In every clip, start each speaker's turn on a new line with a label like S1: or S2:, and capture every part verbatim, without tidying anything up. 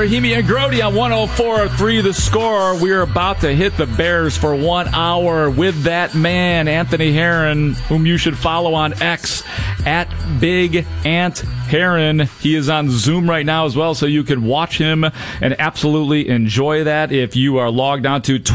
S1: Rahimi and Grody on one oh four point three The Score. We're about to hit the Bears for one hour with that man, Anthony Herron, whom you should follow on X at Big Ant Herron. He is on Zoom right now as well, so you can watch him and absolutely enjoy that if you are logged on to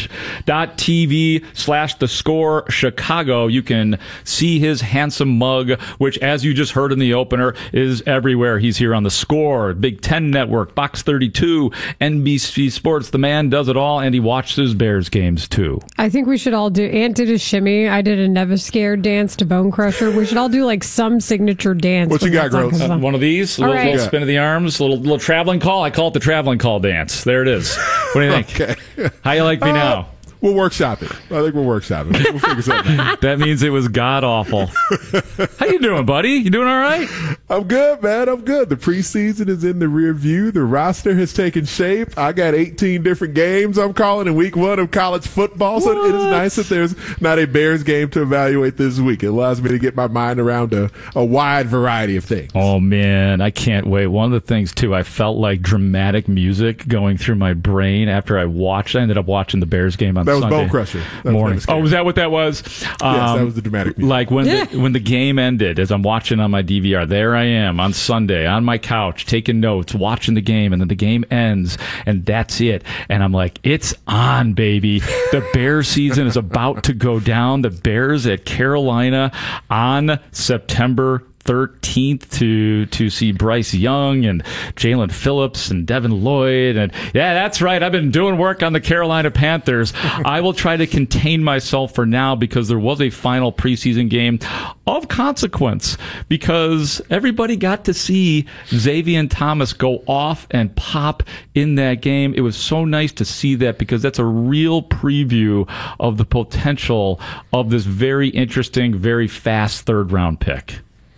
S1: twitch.tv slash The Score Chicago. You can see his handsome mug, which, as you just heard in the opener, is everywhere. He's here on The Score, Big Ten Network, Box thirty-two, N B C Sports. The man does it all, and he watches Bears games too.
S2: I think we should all do. Ant did a shimmy. I did a Never Scared dance to Bone Crusher. We should all do like some signature dance.
S3: What you got, Gross?
S1: Uh, one of these, a little,
S2: right.
S1: little spin of the arms, little little traveling call. I call it the traveling call dance. There it is. What do you think?
S3: Okay.
S1: How you like me
S3: uh,
S1: now?
S3: We'll workshop it. I think we'll workshop it. We'll figure something out.
S1: That means it was god awful. How you doing, buddy? You doing all right?
S3: I'm good, man. I'm good. The preseason is in the rear view. The roster has taken shape. I got eighteen different games I'm calling in week one of college football. So
S1: What?
S3: it is nice that there's not a Bears game to evaluate this week. It allows me to get my mind around a, a wide variety of things.
S1: Oh, man, I can't wait. One of the things, too, I felt like dramatic music going through my brain after I watched. I ended up watching the Bears game on
S3: That was
S1: Sunday
S3: Bone Crusher. That was
S1: morning.
S3: Never Scared.
S1: Oh, was that what that was?
S3: Yes, that was the dramatic music.
S1: Like when
S2: Yeah.
S1: the, when the game ended, as I'm watching on my D V R, there I am on Sunday on my couch taking notes, watching the game, and then the game ends, and that's it. And I'm like, it's on, baby. The Bears season is about to go down. The Bears at Carolina on September thirteenth to to see Bryce Young and Jalen Phillips and Devin Lloyd. And yeah, that's right. I've been doing work on the Carolina Panthers. I will try to contain myself for now because there was a final preseason game of consequence because everybody got to see Xavier Thomas go off and pop in that game. It was so nice to see that because that's a real preview of the potential of this very interesting, very fast third round pick.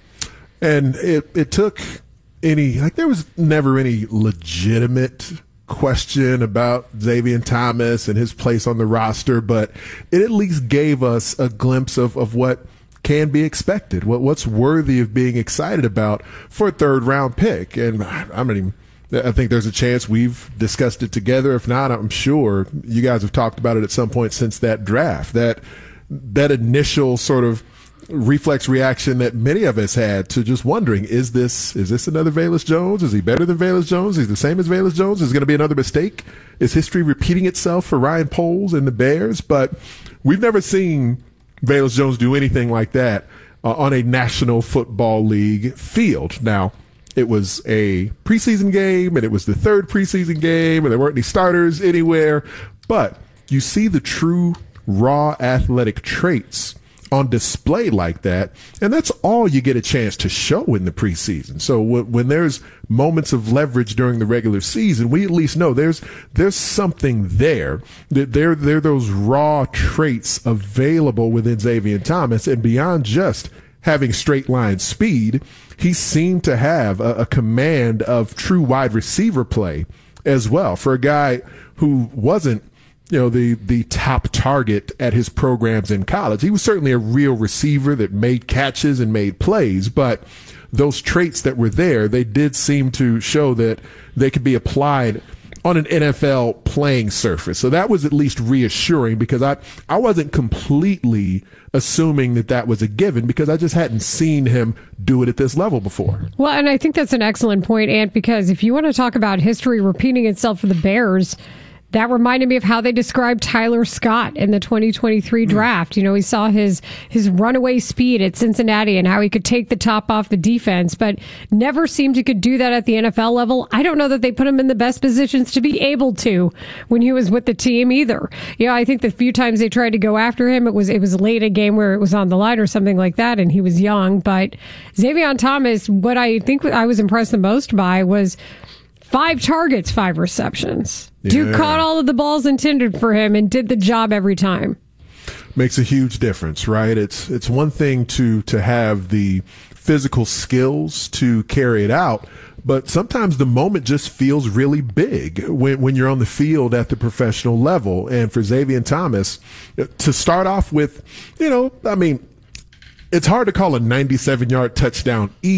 S3: And it, it took any, like, there was never any legitimate question about Xavier Thomas and his place on the roster, but it at least gave us a glimpse of, of what can be expected, what what's worthy of being excited about for a third round pick. And I mean, I think there's a chance we've discussed it together. If not, I'm sure you guys have talked about it at some point since that draft, that that initial sort of reflex reaction that many of us had to just wondering, is this is this another Velus Jones? Is he better than Velus Jones? Is he the same as Velus Jones? Is it going to be another mistake? Is history repeating itself for Ryan Poles and the Bears? But we've never seen Velus Jones do anything like that uh, on a National Football League field. Now, it was a preseason game, and it was the third preseason game, and there weren't any starters anywhere. But you see the true raw athletic traits on display like that, and that's all you get a chance to show in the preseason. So w- when there's moments of leverage during the regular season, we at least know there's there's something there. There there are those raw traits available within Xavier Thomas, and beyond just having straight line speed, he seemed to have a, a command of true wide receiver play as well for a guy who wasn't, you know, the, the top target at his programs in college. He was certainly a real receiver that made catches and made plays, but those traits that were there, they did seem to show that they could be applied on an N F L playing surface. So that was at least reassuring because I, I wasn't completely assuming that that was a given because I just hadn't seen him do it at this level before.
S2: Well, and I think that's an excellent point, Ant, because if you want to talk about history repeating itself for the Bears, that reminded me of how they described Tyler Scott in the twenty twenty-three draft. You know, we saw his his runaway speed at Cincinnati and how he could take the top off the defense, but never seemed he could do that at the N F L level. I don't know that they put him in the best positions to be able to when he was with the team either. You know, I think the few times they tried to go after him, it was it was late a game where it was on the line or something like that, and he was young. But Xavier Thomas, what I think I was impressed the most by was five targets, five receptions. Dude
S3: Yeah.
S2: caught all of the balls intended for him and did the job every time.
S3: Makes a huge difference, right? It's it's one thing to to have the physical skills to carry it out, but sometimes the moment just feels really big when when you're on the field at the professional level. And for Xavier Thomas to start off with, you know, I mean, it's hard to call a ninety-seven yard touchdown easy.